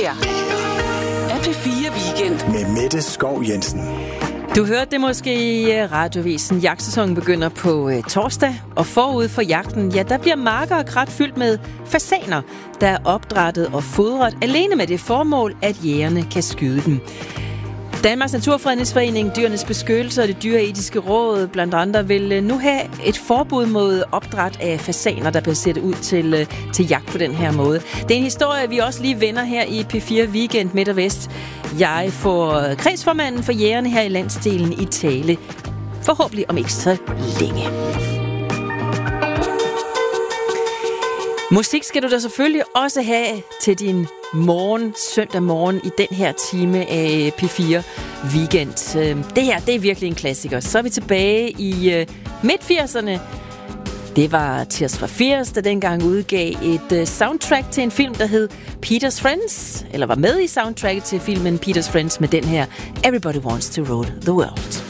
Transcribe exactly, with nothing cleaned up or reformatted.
her er P fire Weekend med Mette Skov Jensen. Du hørte det måske i Radiovisen. Jagtsæsonen begynder på øh, torsdag, og forud for jagten, ja, der bliver marker og krat fyldt med fasaner, der er opdrættet og fodret alene med det formål, at jægerne kan skyde dem. Danmarks Naturfredningsforening, Dyrenes Beskyttelse og det Dyreetiske Råd blandt andre vil nu have et forbud mod opdræt af fasaner, der bliver sat ud til, til jagt på den her måde. Det er en historie, vi også lige vender her i P fire Weekend Midt og Vest. Jeg får kredsformanden for jægerne her i landsdelen i tale. Forhåbentlig om ikke så længe. Musik skal du da selvfølgelig også have til din morgen, søndag morgen i den her time af P fire Weekend. Det her, det er virkelig en klassiker. Så er vi tilbage i midt firserne. Det var Tears for Fears, der dengang udgav et soundtrack til en film, der hed Peter's Friends, eller var med i soundtracket til filmen Peter's Friends med den her Everybody Wants to Rule the World.